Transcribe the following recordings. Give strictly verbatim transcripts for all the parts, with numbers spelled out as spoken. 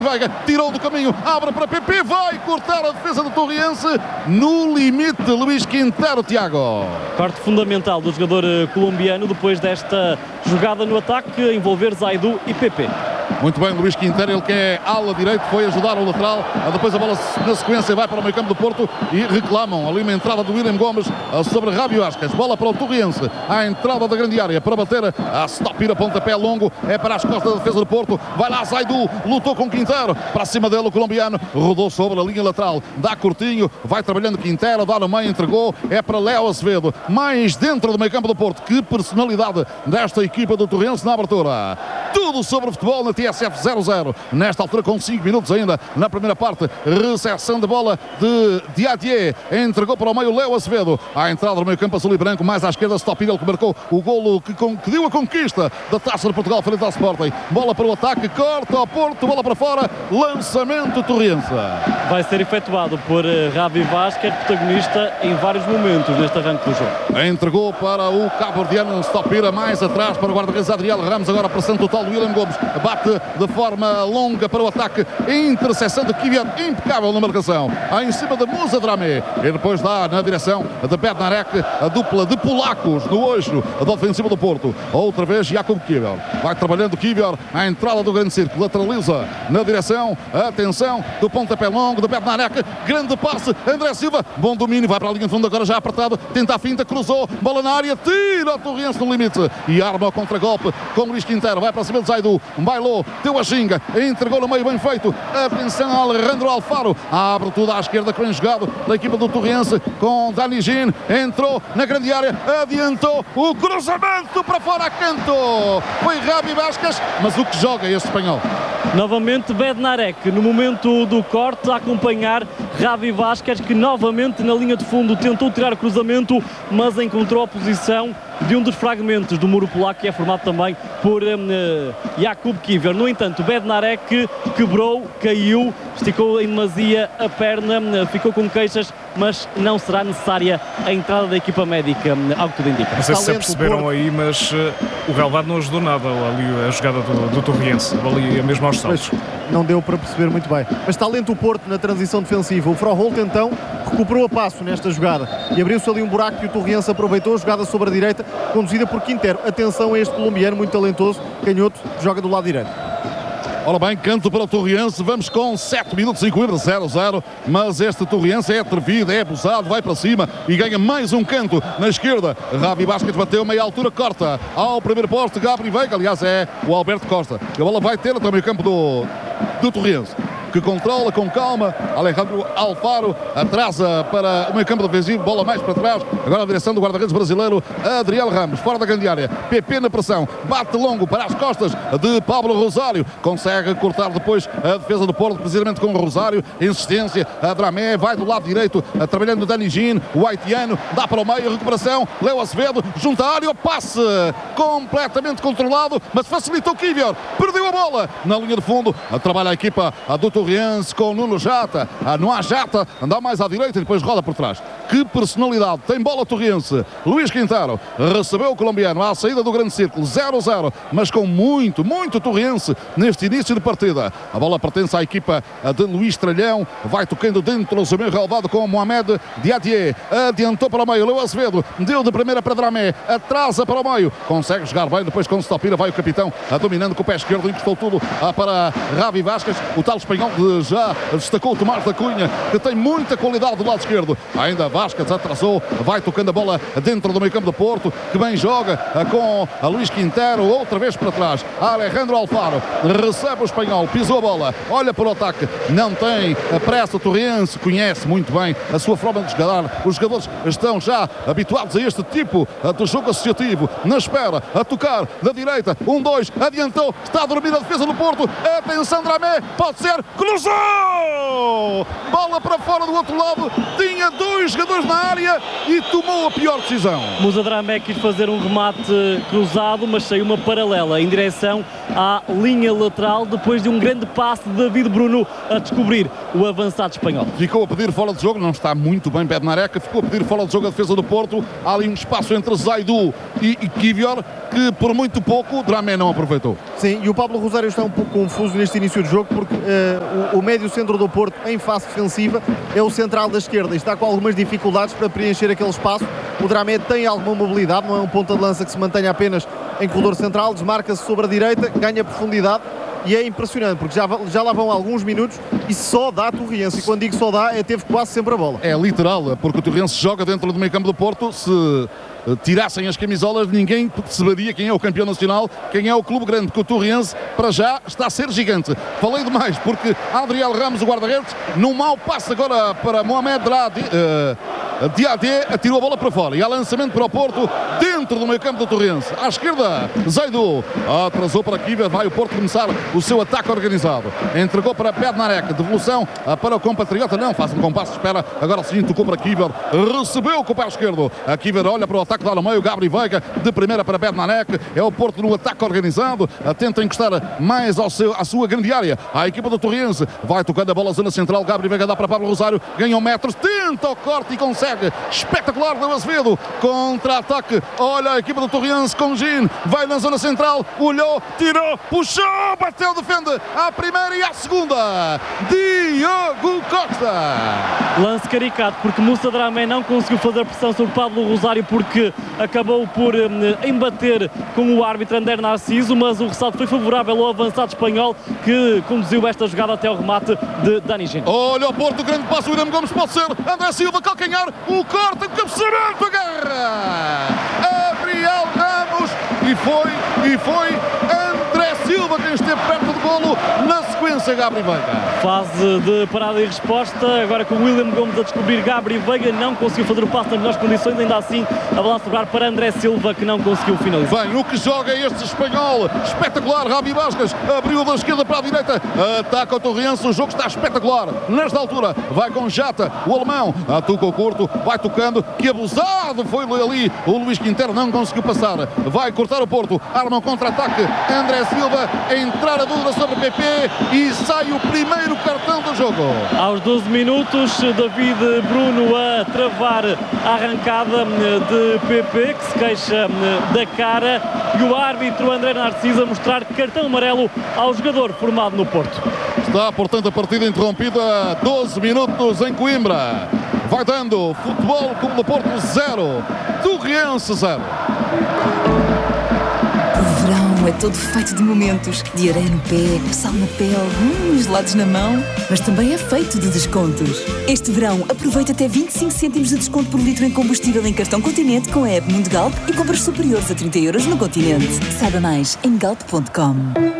Veiga tirou do caminho, abre para P P, vai cortar a defesa do Torriense no limite. Luís Quintero, Tiago. Corte fundamental do jogador colombiano depois desta jogada no ataque a envolver Zaidu e P P. Muito bem, Luís Quintero, ele que é ala direito, foi ajudar o lateral. Depois a bola na sequência vai para o meio campo do Porto e reclamam ali uma entrada do William Gomes sobre Rabi Vázquez. Bola para o Torriense, à entrada da grande área para bater a stopira, pontapé longo, é para as costas da defesa do Porto. Vai lá Zaidu, lutou com Quintero, para cima dele o colombiano, rodou sobre a linha lateral, dá curtinho, vai trabalhando Quintero, dá no meio, entregou, é para Léo Azevedo, mais dentro do meio campo do Porto. Que personalidade desta equipa do Torriense na abertura. Tudo sobre o futebol na T S F zero zero, nesta altura com cinco minutos ainda na primeira parte. Recepção de bola de Diadier, entregou para o meio Léo Azevedo, à entrada do meio campo azul e branco, mais à esquerda Stopira, que marcou o golo que, com, que deu a conquista da Taça de Portugal frente ao Sporting. Bola para o ataque, corta ao Porto, bola para fora, lançamento Torriense. Vai ser efetuado por Rabi Vázquez, protagonista em vários momentos neste arranque do jogo. Entregou para o cabo-verdiano Stopira, mais atrás para o guarda-redes Adriel Ramos, agora a pressão total do William Gomes, bate de forma longa para o ataque, interseção de Kivior, impecável na marcação, em cima de Moussa Dramé, e depois dá na direção de Bednarek, a dupla de polacos no hoje da ofensiva do Porto. Outra vez Jakub Kivior, vai trabalhando Kivior à entrada do grande círculo, lateraliza na direção, atenção, do pontapé longo de Bednarek, grande passe, André Silva, bom domínio, vai para a linha de fundo, agora já apertado, tenta a finta, cruzou, bola na área, tira o Torriense no limite e arma o contra-golpe com Luís Quintero, vai para cima de Zaidu, bailou, deu a ginga, entregou no meio, bem feito, atenção a Alejandro Alfaro, abre tudo à esquerda, bem jogado da equipa do Torriense com Dani Gin, entrou na grande área, adiantou o cruzamento para fora a canto, foi Rabi Vázquez, mas o que joga este espanhol? Novamente Bednarek no momento do corte a acompanhar Rabi Vázquez, que novamente na linha de fundo tentou tirar o cruzamento, mas encontrou a posição de um dos fragmentos do muro polaco, que é formado também por uh, Jakub Kivior. No entanto, Bednarek quebrou, caiu, esticou em demasia a perna, uh, ficou com queixas, mas não será necessária a entrada da equipa médica, uh, ao que tudo indica. Não sei se perceberam aí, mas uh, o relevado não ajudou nada ali a jogada do, do Torriense, ali mesmo aos saltos. Não deu para perceber muito bem. Mas talento o Porto na transição defensiva. O Froholt então recuperou a passo nesta jogada e abriu-se ali um buraco que o Torriense aproveitou. Jogada sobre a direita, conduzida por Quintero. Atenção a este colombiano muito talentoso, canhoto, que joga do lado direito. Ora bem, canto para o Torriense, vamos com sete minutos e corrida, zero a zero, mas este Torriense é atrevido, é abusado, vai para cima e ganha mais um canto na esquerda. Rabi Vázquez bateu meia altura, corta ao primeiro poste, Gabriel Veiga, aliás é o Alberto Costa. A bola vai ter até o meio campo do, do Torriense, que controla com calma. Alejandro Alfaro atrasa para o meio campo defensivo, bola mais para trás, agora a direção do guarda-redes brasileiro Adriel Ramos, fora da grande área, P P na pressão, bate longo para as costas de Pablo Rosário, consegue cortar depois a defesa do Porto, precisamente com o Rosário, insistência, a Dramé vai do lado direito, trabalhando Dani Gin, o haitiano, dá para o meio, recuperação, Léo Azevedo, junta a área, o passe completamente controlado, mas facilitou Kivior, perdeu a bola na linha de fundo, trabalha a equipa do Torriense com Nuno Jata, não há Jata, anda mais à direita e depois roda por trás. Que personalidade, tem bola Torriense. Luís Quintero recebeu o colombiano à saída do grande círculo, zero a zero, mas com muito, muito Torriense neste início de partida. A bola pertence à equipa de Luís Tralhão, vai tocando dentro do seu meio relevado com Mohamed Diadier, adiantou para o meio, Léo Azevedo, deu de primeira para Dramé, atrasa para o meio, consegue jogar bem, depois com Stopira vai o capitão, dominando com o pé esquerdo, encostou tudo para Rabi Vázquez, o tal espanhol que já destacou o Tomás da Cunha, que tem muita qualidade do lado esquerdo, ainda Vázquez atrasou, vai tocando a bola dentro do meio campo do Porto, que bem joga com a Luís Quintero, outra vez para trás, Alejandro Alfaro, recebe o espanhol, pisou a bola, olha para o ataque, não tem a pressa, o Torriense conhece muito bem a sua forma de jogar, os jogadores estão já habituados a este tipo de jogo associativo, na espera, a tocar da direita, um, dois, adiantou, está a dormir a defesa do Porto, atenção Dramé, pode ser, cruzou! Bola para fora do outro lado, tinha dois jogadores na área e tomou a pior decisão. Moussa Dramé quis fazer um remate cruzado, mas saiu uma paralela em direção à linha lateral, depois de um grande passe de David Bruno a descobrir o avançado espanhol. Ficou a pedir fora de jogo, não está muito bem Bednarek, ficou a pedir fora de jogo a defesa do Porto. Há ali um espaço entre Zaidu e, e Kivior, que por muito pouco o Dramé não aproveitou. Sim, e o Pablo Rosário está um pouco confuso neste início de jogo, porque uh, o, o médio centro do Porto em fase defensiva é o central da esquerda e está com algumas dificuldades para preencher aquele espaço. O Dramé tem alguma mobilidade, não é um ponta de lança que se mantenha apenas em corredor central, desmarca-se sobre a direita, ganha profundidade. E é impressionante, porque já, já lá vão alguns minutos e só dá Torriense. E quando digo só dá, é teve quase sempre a bola. É literal, porque o Torriense joga dentro do meio campo do Porto. Se tirassem as camisolas, ninguém perceberia quem é o campeão nacional, quem é o clube grande, porque o Torriense, para já, está a ser gigante. Falei demais, porque Adriel Ramos, o guarda-redes, num mau passe agora para Mohamed Dradi, uh, Diadé, atirou a bola para fora. E há lançamento para o Porto, dentro do meio campo do Torriense. À esquerda, Zaidu atrasou para Kiva, vai o Porto começar o seu ataque organizado. Entregou para Bednarek, devolução para o compatriota, não, faz um compasso de espera. Agora sim, tocou para Kiva, recebeu com o pé esquerdo. A Kiva olha para o ataque lá no meio, Gabri Veiga de primeira para Bednarek. É o Porto no ataque organizado, tenta encostar mais ao seu, à sua grande área. A equipa do Torriense vai tocando a bola zona central. Gabri Veiga dá para Pablo Rosário, ganha um metro, tenta o corte e consegue. Espetacular do Azevedo, contra-ataque. Olha a equipa do Torriense com Gin, vai na zona central, olhou, tirou, puxou, bateu, defende à primeira e à segunda. Diogo Costa. Lance caricato, porque Moussa Dramé não conseguiu fazer pressão sobre Pablo Rosário, porque acabou por um, embater com o árbitro Ander Narciso, mas o ressalto foi favorável ao avançado espanhol, que conduziu esta jogada até ao remate de Dani Gin. Olha o Porto, grande passo, o William Gomes pode ser, André Silva, calcanhar, o corte, o cabeceamento, agarra Gabriel Ramos, e foi, e foi André Silva quem esteve perto do golo. Na sequência, Gabri Veiga. Fase de parada e resposta, agora com o William Gomes a descobrir Gabri Veiga, não conseguiu fazer o passo nas melhores condições, ainda assim a bola a sobrar para André Silva, que não conseguiu finalizar. Bem, o que joga é este espanhol, espetacular, Ravi Vasquez, abriu da esquerda para a direita, ataca o Torriense, o jogo está espetacular, nesta altura, vai com Jata, o alemão, atuca o curto, vai tocando, que abusado foi ali, o Luís Quintero não conseguiu passar, vai cortar o Porto, arma um contra-ataque, André Silva, entrar a dúvida sobre o P P e sai o primeiro cartão do jogo. Aos doze minutos, David Bruno a travar a arrancada de P P, que se queixa da cara, e o árbitro André Narciso a mostrar cartão amarelo ao jogador formado no Porto. Está, portanto, a partida interrompida, doze minutos em Coimbra. Vai dando Futebol Clube do Porto zero, Torriense zero. O verão é todo feito de momentos, de areia no pé, sal na pele, hum, gelados na mão, mas também é feito de descontos. Este verão aproveita até vinte e cinco cêntimos de desconto por litro em combustível em cartão Continente com a app Mundo Galp e compras superiores a trinta euros no Continente. Saiba mais em galp ponto com.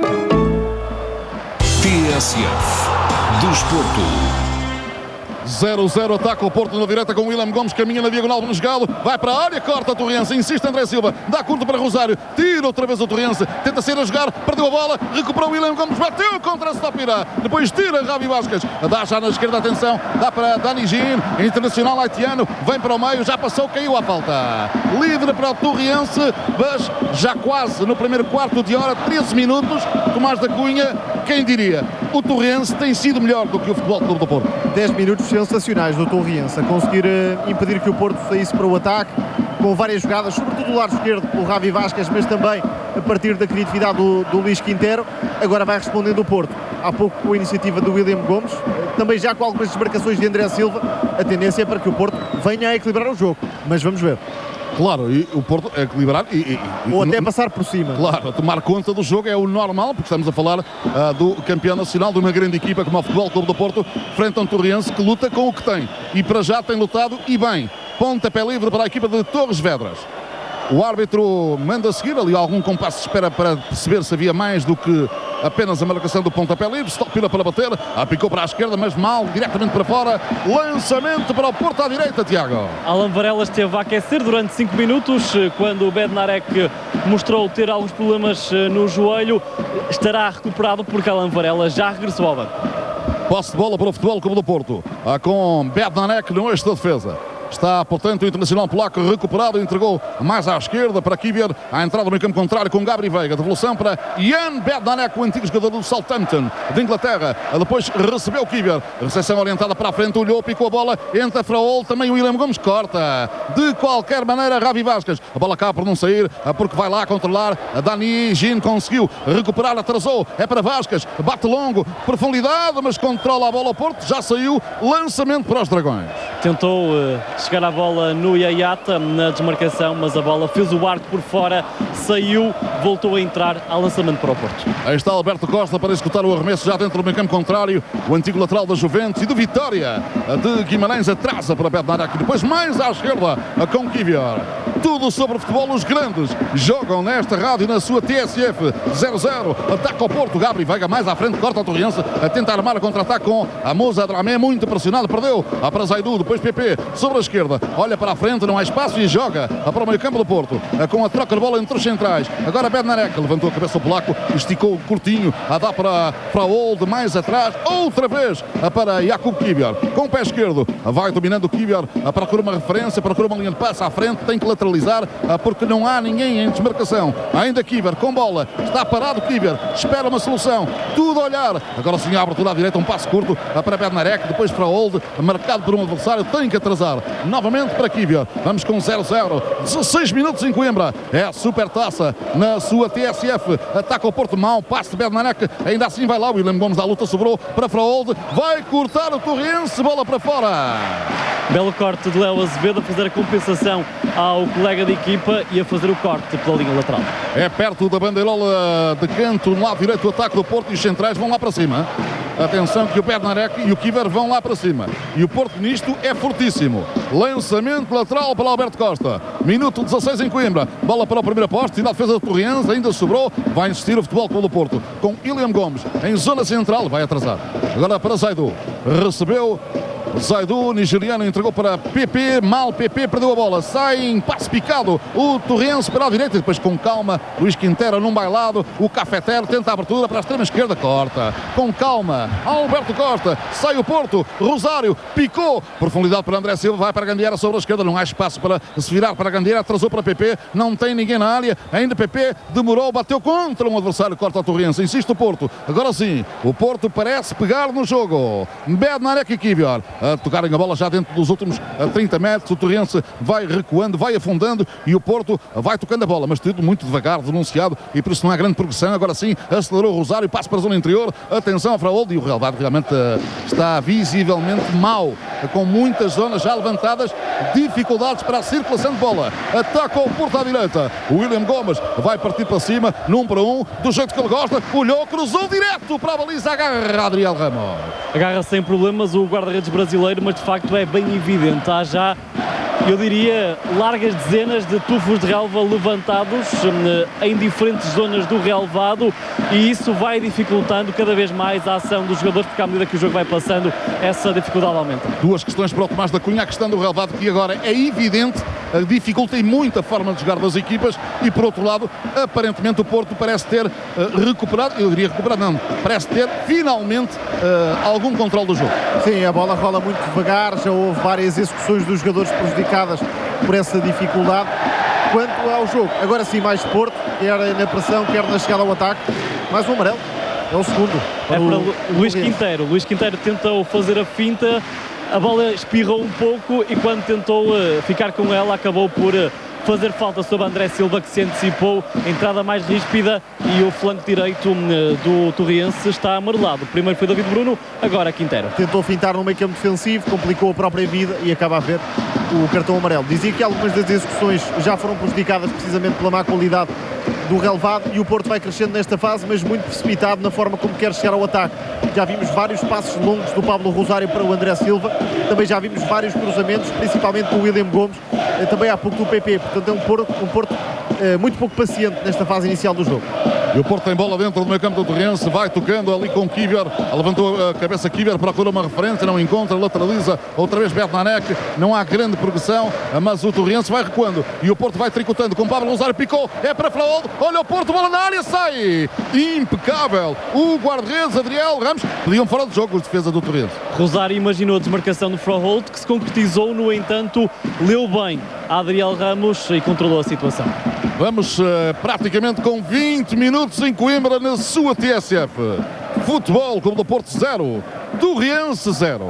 T S F Desporto. zero zero, ataca o Porto na direita com o William Gomes, caminha na diagonal no Galo, vai para a área, corta o Torriense, insiste André Silva, dá curto para Rosário, tira outra vez o Torriense, tenta sair a jogar, perdeu a bola, recuperou o William Gomes, bateu contra a Stopira, depois tira Ravi Vasquez, dá já na esquerda, atenção, dá para Dani Gin, internacional haitiano, vem para o meio, já passou, caiu à falta, livre para o Torriense, mas já quase no primeiro quarto de hora, treze minutos, Tomás da Cunha, quem diria, o Torriense tem sido melhor do que o Futebol Clube do Porto. dez minutos sensacionais do Torriense, a conseguir uh, impedir que o Porto saísse para o ataque, com várias jogadas, sobretudo do lado esquerdo pelo Ravi Vasquez, mas também a partir da criatividade do, do Luís Quintero. Agora vai respondendo o Porto, há pouco com a iniciativa do William Gomes, também já com algumas desmarcações de André Silva. A tendência é para que o Porto venha a equilibrar o jogo, mas vamos ver. Claro, e o Porto é equilibrar e, e, ou até e, passar por cima. Claro, tomar conta do jogo é o normal, porque estamos a falar uh, do campeão nacional, de uma grande equipa como o Futebol Clube do Porto, frente a um Torriense que luta com o que tem. E para já tem lutado e bem. Pontapé livre para a equipa de Torres Vedras. O árbitro manda seguir ali algum compasso de espera para perceber se havia mais do que apenas a marcação do pontapé livre. Stopila para bater, aplicou para a esquerda, mas mal, diretamente para fora. Lançamento para o Porto à direita, Tiago. Alan Varela esteve a aquecer durante cinco minutos, quando o Bednarek mostrou ter alguns problemas no joelho. Estará recuperado porque Alan Varela já regressou ao banco. Posse de bola para o Futebol Clube do Porto, com Bednarek no eixo da defesa. Está, portanto, o internacional polaco recuperado, entregou mais à esquerda para Kivior, à entrada do meio campo contrário com Gabri Veiga. Devolução para Jan Bednarek, o antigo jogador do Southampton de Inglaterra. Depois recebeu Kivior, recepção orientada para a frente, olhou, picou a bola, entra Fraol, também o William Gomes corta. De qualquer maneira, Ravi Vázquez, a bola acaba por não sair, porque vai lá controlar. A Dani Gin conseguiu recuperar, atrasou, é para Vázquez, bate longo, profundidade, mas controla a bola ao Porto, já saiu, lançamento para os Dragões. Tentou uh, chegar à bola no Yayata na desmarcação, mas a bola fez o arco por fora, saiu, voltou a entrar ao lançamento para o Porto. Aí está Alberto Costa para executar o arremesso já dentro do meio campo contrário, o antigo lateral da Juventus e do Vitória de Guimarães atrasa para Bednarek, depois mais à esquerda com Kivior. Tudo sobre futebol, os grandes jogam nesta rádio na sua T S F. Zero zero, ataca ao Porto, Gabri Veiga mais à frente, corta a Torriense, a tentar armar a contra-ataque com a Moussa Dramé, muito pressionado, perdeu a para Zaidu, depois P P sobre a esquerda, olha para a frente, não há espaço e joga para o meio campo do Porto, com a troca de bola entre os centrais. Agora Bednarek levantou a cabeça ao polaco, esticou curtinho, a dar para Fraol, mais atrás, outra vez para Jakub Kivior, com o pé esquerdo, vai dominando o Kivior, procura uma referência, procura uma linha de passe à frente, tem que lateralizar, porque não há ninguém em desmarcação. Ainda Kivior com bola, está parado Kivior, espera uma solução, tudo a olhar. Agora sim a abertura à direita, um passo curto para Bednarek, depois para Old, marcado por um adversário, tem que atrasar. Novamente para Kivior, vamos com zero zero, dezesseis minutos em Coimbra, é a super taça na sua T S F, ataca o Porto, mau passe de Bednarek, ainda assim vai lá, o William Gomes à luta, sobrou para Fraold, vai cortar o Torriense, bola para fora. Belo corte de Léo Azevedo a fazer a compensação ao colega de equipa e a fazer o corte pela linha lateral. É perto da bandeirola de canto, no lado direito do ataque do Porto, e os centrais vão lá para cima. Atenção que o Bednarek e o Kivior vão lá para cima. E o Porto nisto é fortíssimo. Lançamento lateral para Alberto Costa. Minuto dezasseis em Coimbra. Bola para o primeiro poste e na defesa de Torriense ainda sobrou. Vai insistir o Futebol Clube do Porto com William Gomes em zona central. Vai atrasar. Agora para Zaidu. Recebeu Zaidu, nigeriano, entregou para P P, mal P P, perdeu a bola, sai em passe picado o Torriense para a direita, depois com calma, Luís Quintero num bailado, o Cafetero tenta a abertura para a extrema esquerda, corta, com calma, Alberto Costa, sai o Porto, Rosário, picou, profundidade para André Silva, vai para a Gandieira sobre a esquerda, não há espaço para se virar para a Gandieira, atrasou para P P, não tem ninguém na área, ainda P P, demorou, bateu contra um adversário, corta a Torriense, insiste o Porto, agora sim, o Porto parece pegar no jogo, Bednarek e Kivior, a tocarem a bola já dentro dos últimos trinta metros, o Torriense vai recuando, vai afundando e o Porto vai tocando a bola, mas tudo muito devagar, denunciado, e por isso não há grande progressão. Agora sim, acelerou o Rosário, passa para a zona interior, atenção a Fraold, e o relevado realmente está visivelmente mau, com muitas zonas já levantadas, dificuldades para a circulação de bola, ataca o Porto à direita, o William Gomes vai partir para cima, num para um, do jeito que ele gosta, olhou, cruzou direto para a baliza, agarra Adriel Ramos. Agarra sem problemas o guarda-redes brasileiro, mas de facto é bem evidente, há já, eu diria, largas dezenas de tufos de relva levantados em diferentes zonas do relvado, e isso vai dificultando cada vez mais a ação dos jogadores, porque à medida que o jogo vai passando, essa dificuldade aumenta. Duas questões para o Tomás da Cunha, a questão do relvado, que agora é evidente, dificulta em muito a forma de jogar das equipas, e por outro lado, aparentemente o Porto parece ter uh, recuperado, eu diria recuperado não, parece ter finalmente uh, algum controle do jogo. Sim, a bola rola muito devagar, já houve várias execuções dos jogadores prejudicadas por essa dificuldade. Quanto ao jogo, agora sim mais Porto, quer na pressão, quer na chegada ao ataque, mais um amarelo, é o segundo. É para Lu Luís Quintero, Luís Quintero tentou fazer a finta, a bola espirrou um pouco e quando tentou uh, ficar com ela acabou por uh, fazer falta sobre André Silva, que se antecipou, entrada mais ríspida, e o flanco direito uh, do Torriense está amarelado. Primeiro foi David Bruno, agora Quintero. Tentou fintar no meio campo defensivo, complicou a própria vida e acaba a ver o cartão amarelo. Dizia que algumas das execuções já foram prejudicadas precisamente pela má qualidade do relevado, e o Porto vai crescendo nesta fase, mas muito precipitado na forma como quer chegar ao ataque. Já vimos vários passos longos do Pablo Rosário para o André Silva, também já vimos vários cruzamentos, principalmente do William Gomes, também há pouco do P P, portanto é um Porto, um Porto eh, muito pouco paciente nesta fase inicial do jogo. E o Porto tem bola dentro do meio campo do Torrense, vai tocando ali com Kivior, levantou a cabeça Kivior, procura uma referência, não encontra, lateraliza, outra vez Bednarek, não há grande progressão, mas o Torrense vai recuando e o Porto vai tricotando com Pablo Rosário, picou, é para Fraoldo, olha o Porto, bola na área, sai! Impecável! O guarda-redes Adriel Ramos, pediam fora de jogo os defesa do Torrense. Rosário imaginou a desmarcação do Froholt, que se concretizou, no entanto, leu bem a Adriel Ramos e controlou a situação. Vamos uh, praticamente com vinte minutos em Coimbra na sua T S F. Futebol Clube do Porto zero, Torrense zero.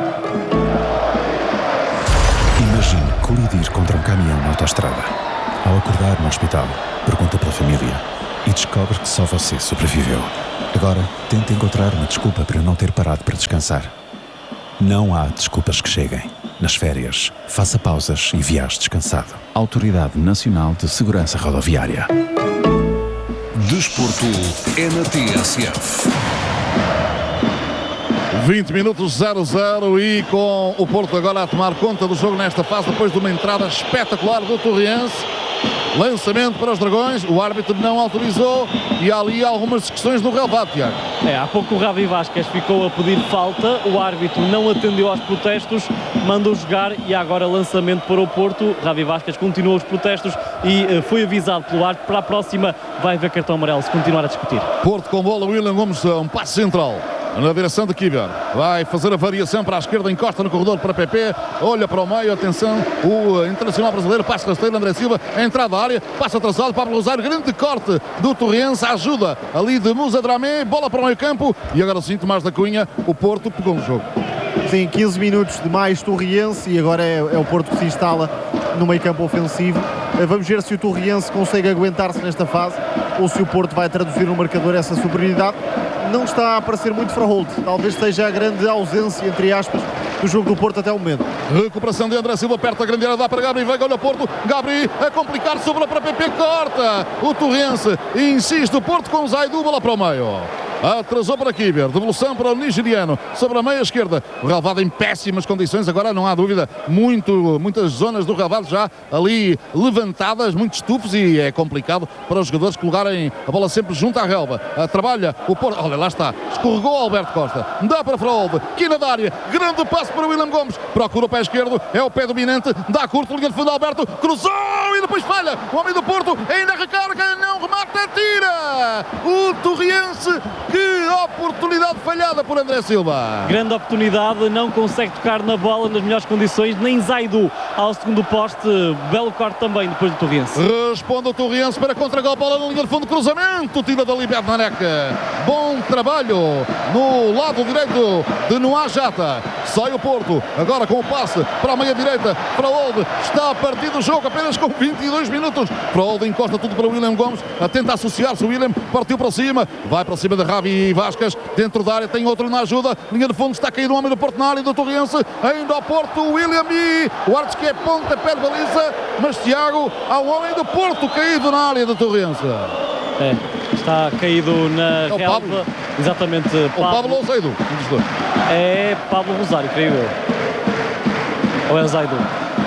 Imagine colidir contra um caminhão na autoestrada. Ao acordar no hospital, pergunta pela família e descobre que só você sobreviveu. Agora, tente encontrar uma desculpa para não ter parado para descansar. Não há desculpas que cheguem. Nas férias, faça pausas e viaje descansado. Autoridade Nacional de Segurança Rodoviária. Desporto é na T S F. vinte minutos zero zero e com o Porto agora a tomar conta do jogo nesta fase, depois de uma entrada espetacular do Torrense. Lançamento para os Dragões, o árbitro não autorizou e há ali algumas discussões no relvado, Tiago. É, há pouco o Ravi Vázquez ficou a pedir falta, o árbitro não atendeu aos protestos, mandou jogar e agora lançamento para o Porto. Ravi Vázquez continuou os protestos e uh, foi avisado pelo árbitro, para a próxima vai haver cartão amarelo se continuar a discutir. Porto com bola, William Gomes, um passe central na direção de Kivior, vai fazer a variação para a esquerda, encosta no corredor para P P, olha para o meio, atenção, o internacional brasileiro, passe rasteiro, André Silva, entrada da área, passa atrasado, Pablo Rosário, grande corte do Torrense, ajuda ali de Musa Dramé, bola para o meio campo e agora sim, Tomás da Cunha, o Porto pegou no jogo. Sim, quinze minutos de mais Torrense e agora é, é o Porto que se instala no meio campo ofensivo. Vamos ver se o Torrense consegue aguentar-se nesta fase ou se o Porto vai traduzir no marcador essa superioridade. Não está a aparecer muito Froholt, talvez seja a grande ausência, entre aspas, do jogo do Porto até o momento. Recuperação de André Silva, perto da grande área, dá para Gabri, vai, olha o Porto, Gabri a complicar, sobra para P P, corta o Torrense, insiste o Porto com o Zaidu, bola para o meio. Atrasou para Kivior, devolução para o nigeriano, sobre a meia esquerda, o relvado em péssimas condições, agora não há dúvida, muito, muitas zonas do relvado já ali levantadas, muitos tufos e é complicado para os jogadores colocarem a bola sempre junto à relva. Trabalha o Porto, olha lá está, escorregou Alberto Costa, dá para Froholt, quina da área, grande passo para o William Gomes, procura o pé esquerdo, é o pé dominante, dá curto, linha de fundo Alberto, cruzou e depois falha, o homem do Porto ainda recarga, não remata, tira o Torrense. Que oportunidade falhada por André Silva. Grande oportunidade, não consegue tocar na bola nas melhores condições, nem Zaidu ao segundo poste, belo corte também depois do Torrense. Responde o Torrense para contra-gol, bola na linha de fundo, cruzamento, tira dali Bednarek. Bom trabalho no lado direito de Noah Jata. Sai o Porto, agora com o passe para a meia direita, Froholt está a partir do jogo apenas com vinte e dois minutos. Froholt encosta tudo para o William Gomes, a tenta associar-se, o William partiu para cima, vai para cima de Ravi Vázquez, dentro da área tem outro na ajuda, linha de fundo, está caído o homem do Porto na área do Torrense, ainda ao Porto, William e o árbitro que é pontapé de baliza, mas Tiago, há um homem do Porto caído na área do Torrense. É, está caído na é o relva. Pablo. Exatamente. O Pablo, Pablo ou Zaidu? É Pablo Rosário, creio eu. Ou é o Zaidu?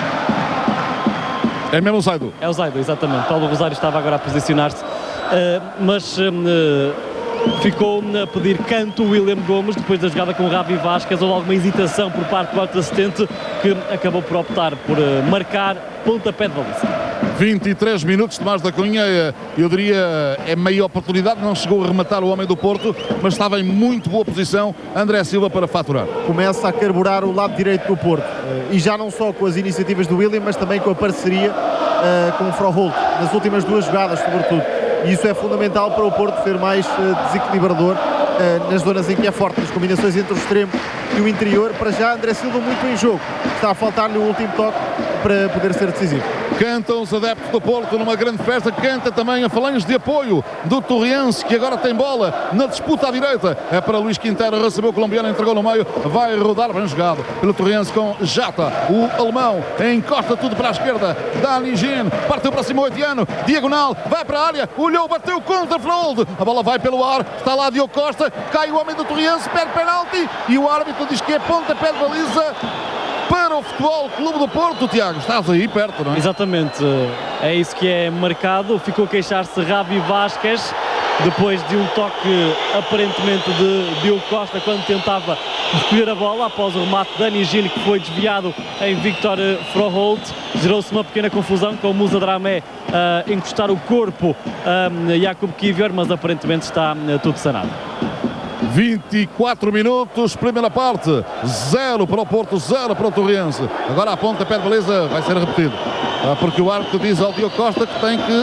É mesmo o Zaidu. É o Zaidu, exatamente. Pablo Rosário estava agora a posicionar-se, uh, mas uh, ficou a pedir canto o William Gomes depois da jogada com o Ravi Vázquez. Houve alguma hesitação por parte do árbitro assistente que acabou por optar por uh, marcar pontapé de baliza. vinte e três minutos, Tomás da Cunha, eu diria, é meia oportunidade, não chegou a rematar o homem do Porto, mas estava em muito boa posição André Silva para faturar. Começa a carburar o lado direito do Porto, e já não só com as iniciativas do William, mas também com a parceria uh, com o Froholt, nas últimas duas jogadas, sobretudo. E isso é fundamental para o Porto ser mais uh, desequilibrador uh, nas zonas em que é forte, nas combinações entre o extremo e o interior. Para já, André Silva muito em jogo, está a faltar-lhe o último toque para poder ser decisivo. Cantam os adeptos do Porto numa grande festa, canta também a falange de apoio do Torrense, que agora tem bola na disputa à direita, é para Luís Quintero, recebeu o colombiano, entregou no meio, vai rodar, bem jogado pelo Torrense com Jata, o alemão, encosta tudo para a esquerda, Dani Gin, partiu para cima o haitiano, diagonal, vai para a área, olhou, bateu contra Froholt, a bola vai pelo ar, está lá Diogo Costa, cai o homem do Torrense, perde penalti e o árbitro diz que é pontapé de baliza para o Futebol Clube do Porto. Tiago, estás aí perto, não é? Exatamente, é isso que é marcado. Ficou a queixar-se Ravi Vázquez depois de um toque aparentemente de Diogo Costa quando tentava recolher a bola após o remate de Dani Gil, que foi desviado em Victor Froholt. Gerou-se uma pequena confusão com o Musa Dramé a uh, encostar o corpo a uh, Jakub Kivior, mas aparentemente está uh, tudo sanado. vinte e quatro minutos, primeira parte, zero para o Porto, zero para o Torriense. Agora a ponta, pé de beleza, vai ser repetido, porque o árbitro diz ao Diogo Costa que tem que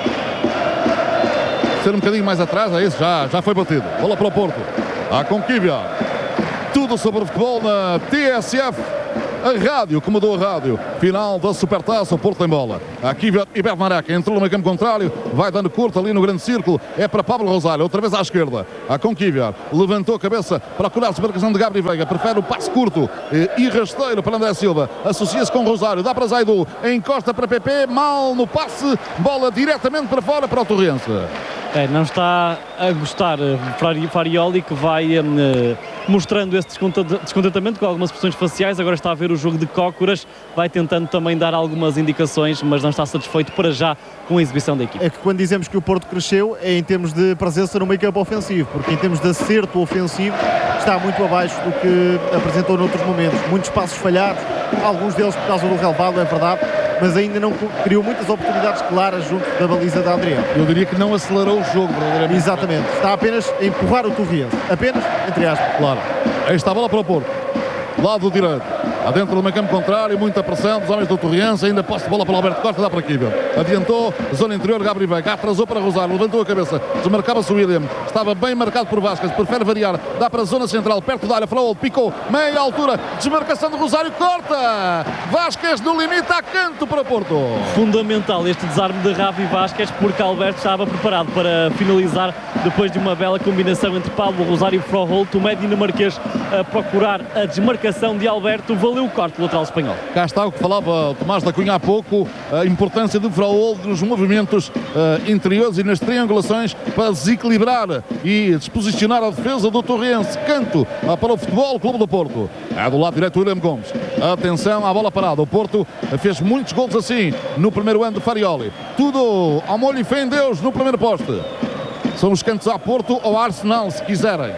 ser um bocadinho mais atrás. É isso, já, já foi batido. Bola para o Porto, a com Kivior. Tudo sobre o futebol na T S F. A rádio, comandou a rádio. Final da Supertaça, o Porto tem bola. Aqui e Bernarek entrou no meio campo contrário, vai dando curto ali no grande círculo. É para Pablo Rosário, outra vez à esquerda. A Conquiviar levantou a cabeça para a curar-se a marcação de Gabri Veiga. Prefere o passe curto e rasteiro para André Silva. Associa-se com Rosário, dá para Zaidu, encosta para P P, mal no passe, bola diretamente para fora para o Torriense. É, não está a gostar Farioli, que vai um, mostrando esse descontentamento com algumas expressões faciais. Agora está a ver o jogo de cócoras, vai tentando também dar algumas indicações, mas não está satisfeito para já com a exibição da equipe. É que quando dizemos que o Porto cresceu é em termos de presença no meio campo ofensivo, porque em termos de acerto ofensivo está muito abaixo do que apresentou noutros momentos. Muitos passos falhados, alguns deles por causa do relevado, é verdade, mas ainda não criou muitas oportunidades claras junto da baliza da Adriano. Eu diria que não acelerou o jogo, verdadeiramente. Exatamente, está apenas a empurrar o Torriense, apenas, entre aspas. Claro, aí está a bola para o Porto, lado direito. Adentro do meio campo contrário, muita pressão dos homens do Torriense, ainda posse de bola para o Alberto Costa, dá para Kivior. Adiantou, zona interior, Gabri Veiga, atrasou para Rosário, levantou a cabeça, desmarcava-se o William, estava bem marcado por Vasquez, prefere variar, dá para a zona central, perto da área, Froholt, picou, meia altura, desmarcação de Rosário, corta! Vasquez no limite, a canto para o Porto. Fundamental este desarme de Ravi Vasquez, porque Alberto estava preparado para finalizar depois de uma bela combinação entre Pablo Rosário e Froholt, o médio dinamarquês a procurar a desmarcação de Alberto, valeu o corte do lateral espanhol. Cá está o que falava o Tomás da Cunha há pouco, a importância de Froholt nos movimentos uh, interiores e nas triangulações para desequilibrar e disposicionar a defesa do Torriense. Canto uh, para o Futebol Clube do Porto. É do lado direito o William Gomes. Atenção à bola parada. O Porto uh, fez muitos gols assim no primeiro ano de Farioli. Tudo ao molho e fé em Deus no primeiro poste. São os cantos a Porto ou Arsenal, se quiserem.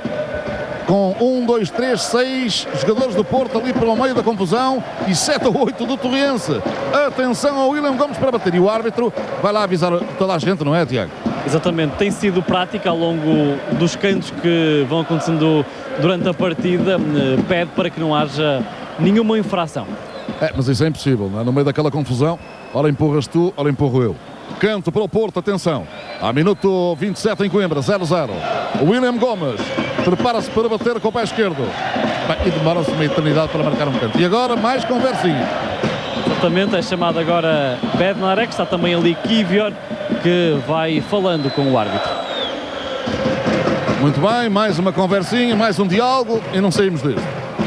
Com um, dois, três, seis jogadores do Porto ali para o meio da confusão e sete ou oito do Torriense. Atenção ao William Gomes para bater. E o árbitro vai lá avisar toda a gente, não é, Tiago? Exatamente, tem sido prática ao longo dos cantos que vão acontecendo durante a partida. Pede para que não haja nenhuma infração. É, mas isso é impossível, não é? No meio daquela confusão, ora empurras tu, ora empurro eu. Canto para o Porto, atenção. A minuto vinte e sete em Coimbra, zero a zero. William Gomes prepara-se para bater com o pé esquerdo. Bem, e demora-se uma eternidade para marcar um canto. E agora mais conversinha. Exatamente, é chamado agora Bednarek, está também ali Kivior, que vai falando com o árbitro. Muito bem, mais uma conversinha, mais um diálogo e não saímos disto.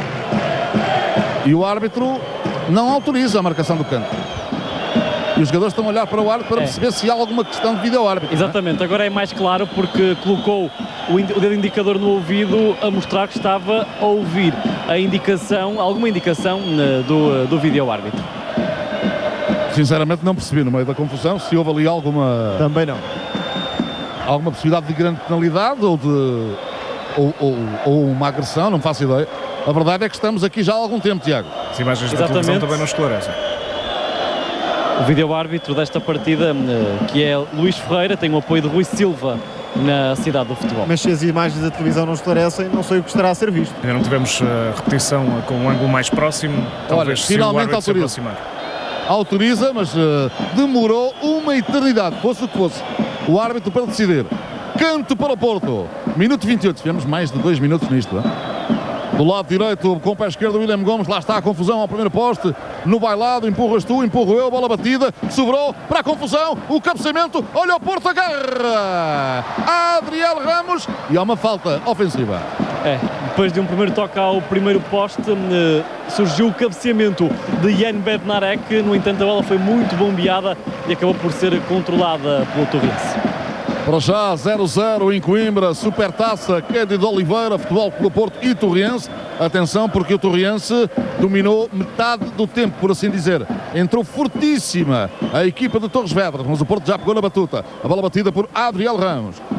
E o árbitro não autoriza a marcação do canto. E os jogadores estão a olhar para o árbitro para é. perceber se há alguma questão de vídeo-árbitro. Exatamente, é? Agora é mais claro porque colocou o, o dedo indicador no ouvido a mostrar que estava a ouvir a indicação, alguma indicação uh, do, do vídeo-árbitro. Sinceramente não percebi no meio da confusão se houve ali alguma... Também não. Alguma possibilidade de grande penalidade ou de... Ou, ou, ou uma agressão, não faço ideia. A verdade é que estamos aqui já há algum tempo, Tiago. As imagens da televisão também não esclarecem. O vídeo-árbitro desta partida, que é Luís Ferreira, tem o apoio de Rui Silva na cidade do futebol. Mas se as imagens da televisão não esclarecem, não sei o que estará a ser visto. Ainda não tivemos uh, repetição com um ângulo mais próximo. Talvez Olha, finalmente se o autoriza. Autoriza, mas uh, demorou uma eternidade, fosse o que fosse. O árbitro para decidir. Canto para o Porto. Minuto vinte e oito. Tivemos mais de dois minutos nisto, não é? Do lado direito, com o pé esquerdo, William Gomes. Lá está a confusão ao primeiro poste. No bailado, empurras tu, empurro eu. Bola batida, sobrou para a confusão. O cabeceamento, olha o Porto, agarra Adriel Ramos. E há uma falta ofensiva. É, depois de um primeiro toque ao primeiro poste, surgiu o cabeceamento de Jan Bednarek. No entanto, a bola foi muito bombeada e acabou por ser controlada pelo Torriense. Para já, zero a zero em Coimbra, Supertaça, Cândido Oliveira, Futebol Clube do Porto e Torriense. Atenção, porque o Torriense dominou metade do tempo, por assim dizer. Entrou fortíssima a equipa de Torres Vedras, mas o Porto já pegou na batuta. A bola batida por Adriel Ramos.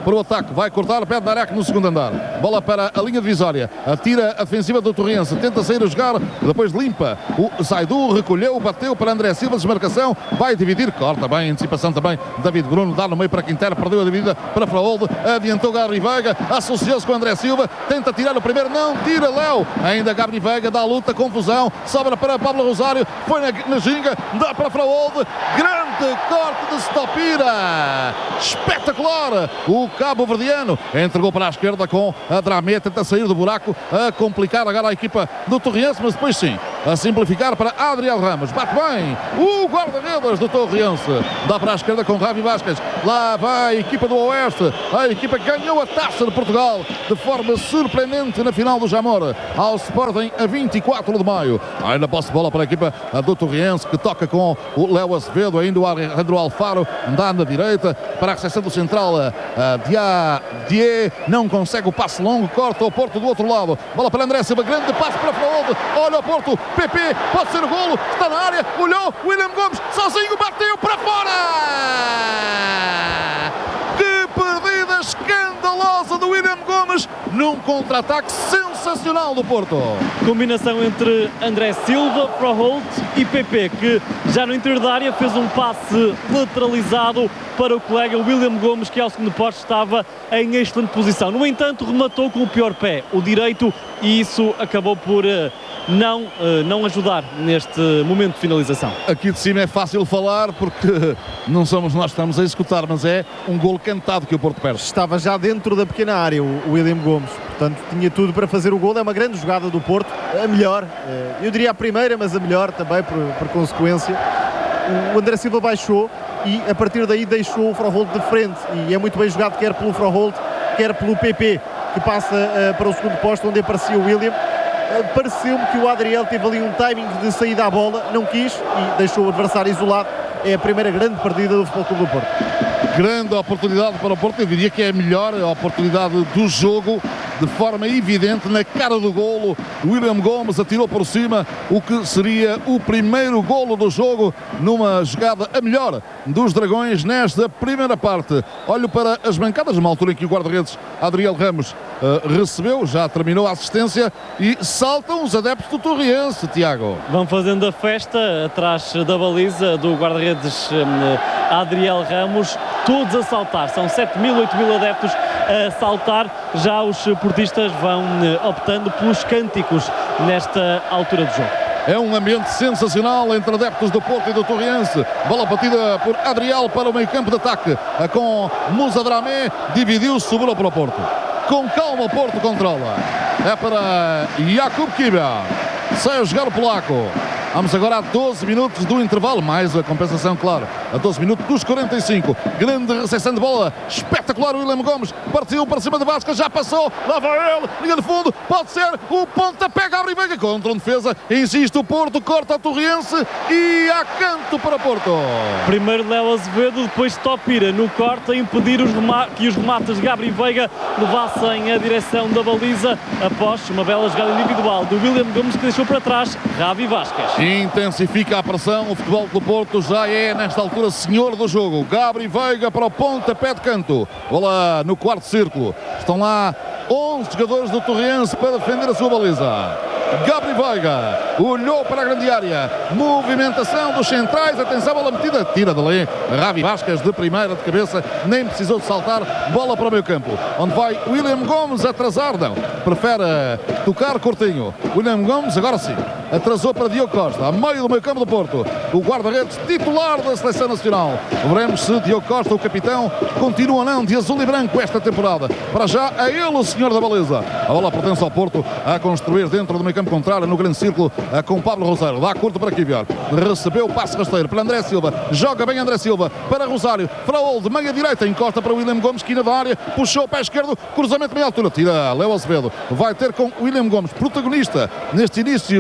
para o ataque, vai cortar o pé de Darek no segundo andar, bola para a linha divisória, atira a defensiva do Torriense, tenta sair a jogar, depois limpa o Zaidu, recolheu, bateu para André Silva, desmarcação, vai dividir, corta bem, antecipação também, David Bruno, dá no meio para Quintero, perdeu a dividida para Fraolde, adiantou Gabri Veiga, associou-se com André Silva, tenta tirar o primeiro, não tira Léo, ainda Gabri Veiga, dá a luta, confusão, sobra para Pablo Rosário, foi na, na ginga, dá para Fraolde, grande corte de Stopira, espetacular, o cabo-verdiano, entregou para a esquerda com a Dramé, tenta sair do buraco, a complicar agora a equipa do Torriense, mas depois sim, a simplificar para Adriel Ramos, bate bem, o guarda-redes do Torriense, dá para a esquerda com Javi Vasquez, lá vai a equipa do Oeste, a equipa que ganhou a Taça de Portugal de forma surpreendente na final do Jamor, ao Sporting a vinte e quatro de maio, ainda posse de bola para a equipa do Torriense, que toca com o Léo Azevedo, ainda o Alejandro Alfaro, dá na direita, para a recepção do central, a Dia, Die, não consegue o passe longo, corta o Porto do outro lado, bola para André Silva, grande passe para Fraolde, olha o Porto, P P, pode ser o golo, está na área, olhou, William Gomes, sozinho, bateu para fora! Que perdida escandalosa do William Gomes, num contra-ataque sensacional do Porto. Combinação entre André Silva, Fraolde e P P, que já no interior da área fez um passe lateralizado para o colega William Gomes, que ao segundo poste estava em excelente posição. No entanto, rematou com o pior pé, o direito, e isso acabou por uh, não, uh, não ajudar neste momento de finalização. Aqui de cima é fácil falar porque não somos nós que estamos a executar, mas é um golo cantado que o Porto perde. Estava já dentro da pequena área o William Gomes, portanto tinha tudo para fazer o golo. É uma grande jogada do Porto, a melhor, eu diria a primeira, mas a melhor também por, por consequência. O André Silva baixou e a partir daí deixou o Fraolde de frente, e é muito bem jogado quer pelo Fraolde, quer pelo P P, que passa uh, para o segundo posto onde aparecia o William. Uh, pareceu-me que o Adriel teve ali um timing de saída à bola, não quis e deixou o adversário isolado. É a primeira grande perdida do Futebol Clube do Porto. Grande oportunidade para o Porto, eu diria que é a melhor oportunidade do jogo, de forma evidente, na cara do golo. William Gomes atirou por cima o que seria o primeiro golo do jogo, numa jogada a melhor dos Dragões nesta primeira parte. Olho para as bancadas, numa altura em que o guarda-redes Adriel Ramos uh, recebeu, já terminou a assistência, e saltam os adeptos do Torriense, Tiago. Vão fazendo a festa atrás da baliza do guarda-redes um, Adriel Ramos, todos a saltar, são sete mil, oito mil adeptos a saltar. Já os portistas vão uh, optando pelos cânticos nesta altura do jogo. É um ambiente sensacional entre adeptos do Porto e do Torriense. Bola batida por Adriel para o meio campo de ataque, com Musa Dramé, dividiu-se, sobrou para o Porto. Com calma o Porto controla. É para Jakub Kiba. Sai a jogar o polaco. Vamos agora a doze minutos do intervalo, mais a compensação, claro, a doze minutos dos quarenta e cinco. Grande recepção de bola, espetacular o William Gomes, partiu para cima de Vasquez, já passou, lá vai ele, linha de fundo, pode ser o pontapé, Gabri Veiga contra um defesa, insiste o Porto, corta a Torriense e há canto para Porto. Primeiro Léo Azevedo, depois Topira no corte, a impedir os que os remates de Gabri Veiga levassem a direção da baliza, após uma bela jogada individual do William Gomes, que deixou para trás Javi Vasquez. Intensifica a pressão, o Futebol Clube do Porto já é nesta altura senhor do jogo. Gabri Veiga para o pontapé de canto, bola no quarto círculo, estão lá onze jogadores do Torriense para defender a sua baliza. Gabri Veiga olhou para a grande área, movimentação dos centrais, atenção, bola metida, tira de lei Javi Vasquez de primeira de cabeça, nem precisou de saltar, bola para o meio campo, onde vai William Gomes atrasar, não, prefere tocar curtinho. William Gomes agora sim atrasou para Diogo Costa, a meio do meio campo do Porto, o guarda-redes titular da Seleção Nacional. Veremos se Diogo Costa, o capitão, continua não de azul e branco esta temporada. Para já é ele o senhor da baliza. A bola pertence ao Porto, a construir dentro do meio campo contrário, no grande círculo, com Pablo Rosário, dá curto para Kivior, recebeu o passe rasteiro para André Silva, joga bem André Silva para Rosário, Fraolde, meia direita, encosta para William Gomes, esquina da área, puxou o pé esquerdo, cruzamento meia altura, tira Léo Azevedo, vai ter com William Gomes, protagonista neste início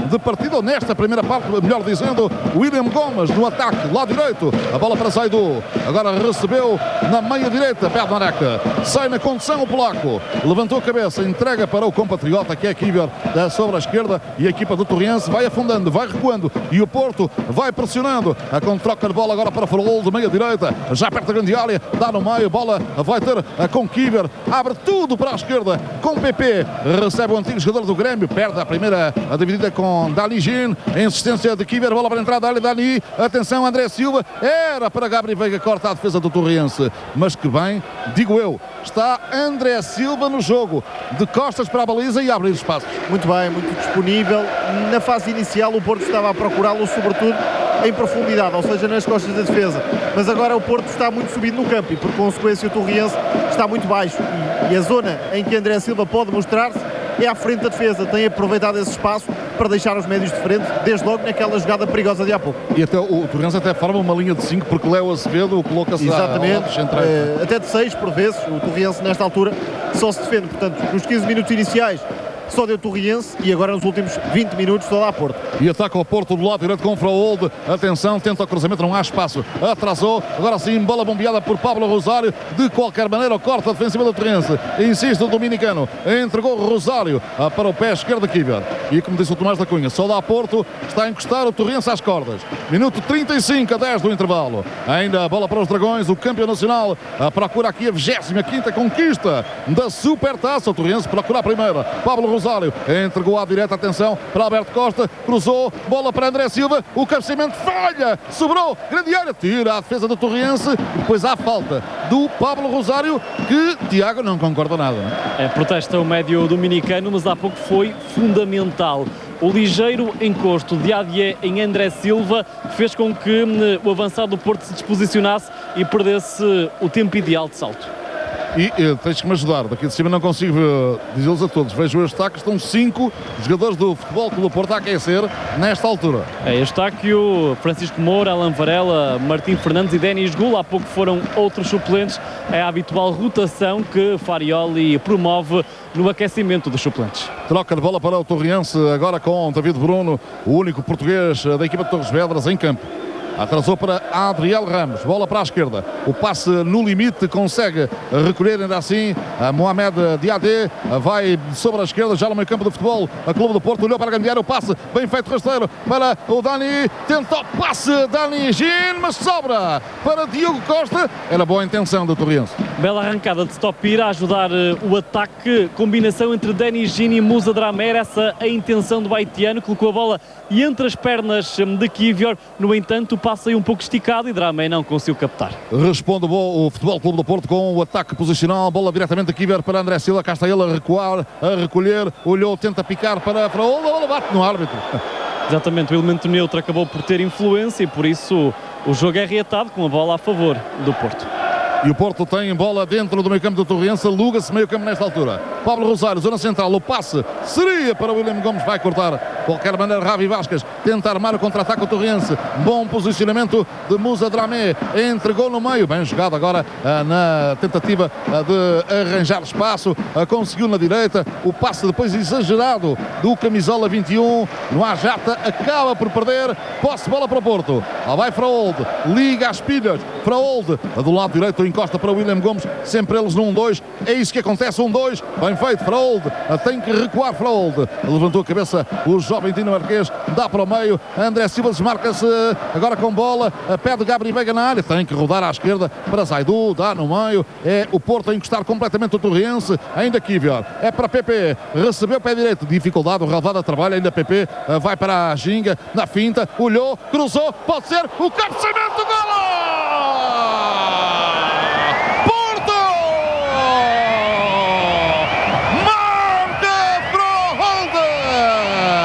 de partida, ou nesta primeira parte, melhor dizendo. William Gomes no ataque, lado direito, a bola para Zaidu, agora recebeu na meia direita, Bednarek, sai na condução o polaco, levantou a cabeça, entrega para o compatriota que é Kivior, sobre a esquerda, e a equipa do Torriense vai afundando, vai recuando, e o Porto vai pressionando, com troca de bola agora para Frollo, de meia direita, já perto da grande área, dá no meio, bola vai ter com Kivior, abre tudo para a esquerda, com P P, recebe o antigo jogador do Grêmio, perde a primeira a dividida com Dani Gin, insistência de Kivior, bola para a entrada, Dani, atenção, André Silva, era para Gabriel Veiga, corta a defesa do Torriense, mas que bem, digo eu, está André Silva no jogo, de costas para a baliza e a abrir espaços. Muito bem, muito disponível. Na fase inicial o Porto estava a procurá-lo sobretudo em profundidade, ou seja, nas costas da defesa, mas agora o Porto está muito subido no campo e por consequência o Torriense está muito baixo e, e a zona em que André Silva pode mostrar-se é à frente da defesa, tem aproveitado esse espaço para deixar os médios de frente, desde logo naquela jogada perigosa de há pouco. E até o Torriense até forma uma linha de cinco, porque Léo Acevedo coloca-se exatamente, é, até de seis por vezes. O Torriense nesta altura só se defende, portanto nos quinze minutos iniciais só deu Torriense e agora nos últimos vinte minutos só dá a Porto. E ataca o Porto do lado direito com o Frollo, atenção, tenta o cruzamento, não há espaço, atrasou, agora sim, bola bombeada por Pablo Rosário, de qualquer maneira corta a defensiva do Torriense, insiste o dominicano, entregou o Rosário para o pé esquerdo de Kivior, e como disse o Tomás da Cunha, só dá a Porto, está a encostar o Torriense às cordas, minuto trinta e cinco a dez do intervalo, ainda a bola para os Dragões, o campeão nacional procura aqui a vigésima quinta conquista da Supertaça, o Torriense procura a primeira, Pablo Rosário Rosário entregou à direita, atenção para Alberto Costa, cruzou, bola para André Silva, o cabeceamento falha, sobrou, grande área, tira a defesa do Torriense e depois há a falta do Pablo Rosário, que Tiago não concorda nada. Não é? É, protesta o médio dominicano, mas há pouco foi fundamental. O ligeiro encosto de Adié em André Silva fez com que hum, o avançado do Porto se disposicionasse e perdesse o tempo ideal de salto. E eh, tens que me ajudar, daqui de cima não consigo uh, dizê-los a todos. Vejo este ataque, estão cinco jogadores do Futebol Clube do Porto a aquecer nesta altura. É, Eustáquio, Francisco Moura, Alan Varela, Martim Fernandes e Denis Gula. Há pouco foram outros suplentes. É a habitual rotação que Farioli promove no aquecimento dos suplentes. Troca de bola para o Torriense, agora com David Bruno, o único português da equipa de Torres Vedras em campo. Atrasou para Adriel Ramos, bola para a esquerda, o passe no limite, consegue recolher ainda assim a Mohamed Diadé, vai sobre a esquerda, já no meio campo do futebol, a Clube do Porto olhou para ganhar o passe, bem feito rasteiro para o Dani, tenta o passe, Dani Gin, mas sobra para Diogo Costa, era boa a intenção do Torriense. Bela arrancada de Stopir a ajudar o ataque, combinação entre Dani Gin e Musa Dramer, essa a intenção do haitiano, colocou a bola e entre as pernas de Kivior, no entanto passa aí um pouco esticado e Dramé não conseguiu captar. Responde o Futebol Clube do Porto com o ataque posicional, bola diretamente aqui para André Silva, cá está ele a recuar, a recolher, olhou, tenta picar para a bola bate no árbitro. Exatamente, o elemento neutro acabou por ter influência e por isso o jogo é reatado com a bola a favor do Porto. E o Porto tem bola dentro do meio campo do Torriense, aluga-se meio campo nesta altura. Pablo Rosário, zona central, o passe seria para o William Gomes, vai cortar. De qualquer maneira, Ravi Vasquez tenta armar o contra-ataque do Torriense. Bom posicionamento de Musa Dramé, entregou no meio, bem jogado agora na tentativa de arranjar espaço, conseguiu na direita, o passe depois exagerado do camisola vinte e um, no Ajata, acaba por perder, posse de bola para o Porto. Lá vai Fraold, liga as pilhas, Fraold, do lado direito, encosta para o William Gomes, sempre eles no um dois, é isso que acontece, um dois, bem feito, Fraold, tem que recuar Fraold, levantou a cabeça o jovem dinamarquês, dá para o meio, André Silva desmarca-se agora com bola, pede Gabriel Veiga na área, tem que rodar à esquerda para Zaidu, dá no meio, é o Porto a encostar completamente o Torriense, ainda Kivior, é para P P, recebeu o pé direito, dificuldade, o relevado trabalha, ainda P P, vai para a Ginga, na finta, olhou, cruzou, pode ser, o cabeceamento, gol!